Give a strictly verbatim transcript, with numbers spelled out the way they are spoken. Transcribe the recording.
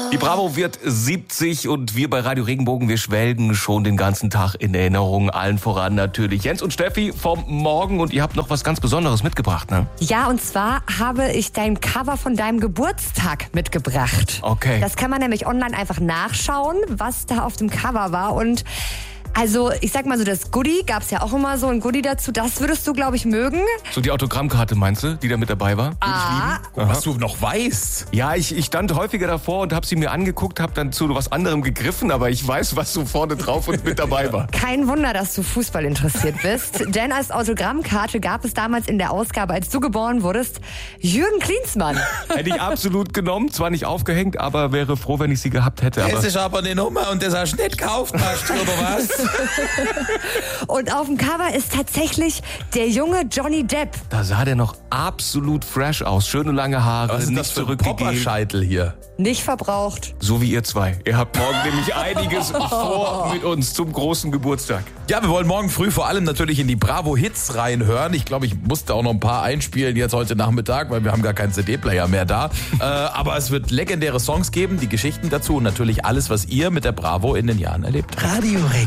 Die Bravo wird siebzig und wir bei Radio Regenbogen, wir schwelgen schon den ganzen Tag in Erinnerungen. Allen voran natürlich Jens und Steffi vom Morgen und ihr habt noch was ganz Besonderes mitgebracht, ne? Ja, und zwar habe ich dein Cover von deinem Geburtstag mitgebracht. Okay. Das kann man nämlich online einfach nachschauen, was da auf dem Cover war und also, ich sag mal so, das Goodie, gab's ja auch immer so ein Goodie dazu, das würdest du, glaube ich, mögen. So die Autogrammkarte meinst du, die da mit dabei war? Ah. Was du noch weißt. Ja, ich, ich stand häufiger davor und habe sie mir angeguckt, habe dann zu was anderem gegriffen, aber ich weiß, was so vorne drauf und mit dabei war. Kein Wunder, dass du Fußball interessiert bist, denn als Autogrammkarte gab es damals in der Ausgabe, als du geboren wurdest, Jürgen Klinsmann. Hätte ich absolut genommen, zwar nicht aufgehängt, aber wäre froh, wenn ich sie gehabt hätte. Aber Es ist aber eine Nummer und das hast du nicht gekauft hast, oder was? Und auf dem Cover ist tatsächlich der junge Johnny Depp. da sah der noch absolut fresh aus. Schöne lange Haare, Was ist nicht das für ein zurückgegeben. Popperscheitel hier? Nicht verbraucht. So wie ihr zwei. Ihr habt morgen nämlich einiges vor mit uns zum großen Geburtstag. Ja, wir wollen morgen früh vor allem natürlich in die Bravo-Hits reinhören. Ich glaube, ich musste auch noch ein paar einspielen jetzt heute Nachmittag, weil wir haben gar keinen C D-Player mehr da. äh, aber es wird legendäre Songs geben, die Geschichten dazu und natürlich alles, was ihr mit der Bravo in den Jahren erlebt habt. Radio Regen.